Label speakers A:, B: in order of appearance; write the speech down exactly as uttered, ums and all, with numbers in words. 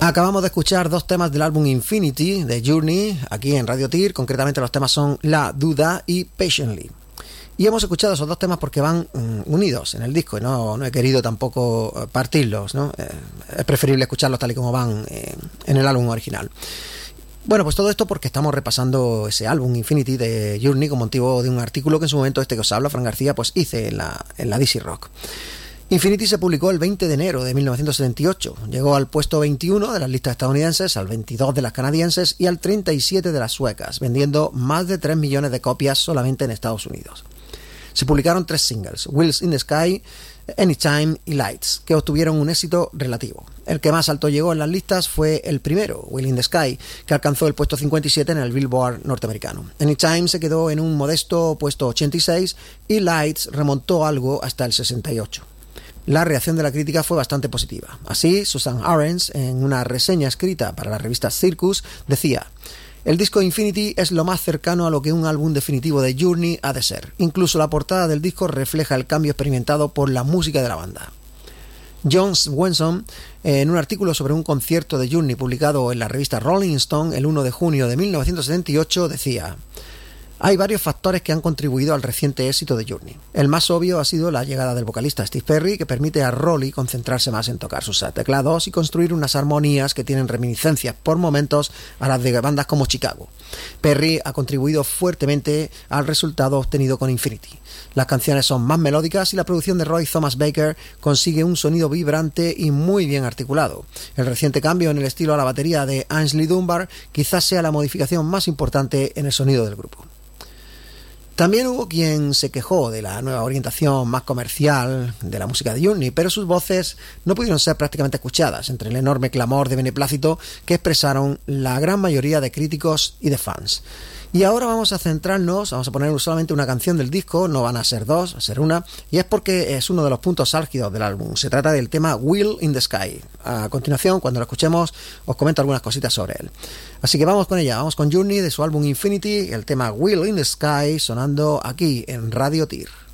A: Acabamos de escuchar dos temas del álbum Infinity de Journey, aquí en Radio Tir. Concretamente los temas son La Duda y Patiently. Y hemos escuchado esos dos temas porque van um, unidos en el disco y no, no he querido tampoco partirlos, ¿no? Eh, es preferible escucharlos tal y como van eh, en el álbum original. Bueno, pues todo esto porque estamos repasando ese álbum Infinity de Journey con motivo de un artículo que en su momento este que os habla, Fran García, pues hice en la, en la D C Rock. Infinity se publicó el veinte de enero de mil novecientos setenta y ocho, llegó al puesto veintiuno de las listas estadounidenses, al veintidós de las canadienses y al treinta y siete de las suecas, vendiendo más de tres millones de copias solamente en Estados Unidos. Se publicaron tres singles, Wheels in the Sky, Anytime y Lights, que obtuvieron un éxito relativo. El que más alto llegó en las listas fue el primero, Wheel in the Sky, que alcanzó el puesto cincuenta y siete en el Billboard norteamericano. Anytime se quedó en un modesto puesto ochenta y seis y Lights remontó algo hasta el sesenta y ocho. La reacción de la crítica fue bastante positiva. Así, Susan Ahrens, en una reseña escrita para la revista Circus, decía: el disco Infinity es lo más cercano a lo que un álbum definitivo de Journey ha de ser. Incluso la portada del disco refleja el cambio experimentado por la música de la banda. John Swenson, en un artículo sobre un concierto de Journey publicado en la revista Rolling Stone el primero de junio de mil novecientos setenta y ocho, decía: hay varios factores que han contribuido al reciente éxito de Journey. El más obvio ha sido la llegada del vocalista Steve Perry, que permite a Rolly concentrarse más en tocar sus teclados y construir unas armonías que tienen reminiscencias por momentos a las de bandas como Chicago. Perry ha contribuido fuertemente al resultado obtenido con Infinity. Las canciones son más melódicas y la producción de Roy Thomas Baker consigue un sonido vibrante y muy bien articulado. El reciente cambio en el estilo a la batería de Aynsley Dunbar quizás sea la modificación más importante en el sonido del grupo. También hubo quien se quejó de la nueva orientación más comercial de la música de Journey, pero sus voces no pudieron ser prácticamente escuchadas entre el enorme clamor de beneplácito que expresaron la gran mayoría de críticos y de fans. Y ahora vamos a centrarnos, vamos a poner solamente una canción del disco, no van a ser dos, va a ser una, y es porque es uno de los puntos álgidos del álbum. Se trata del tema Wheel in the Sky. A continuación, cuando lo escuchemos, os comento algunas cositas sobre él. Así que vamos con ella, vamos con Journey de su álbum Infinity, el tema Wheel in the Sky, sonando aquí en Radio Tir.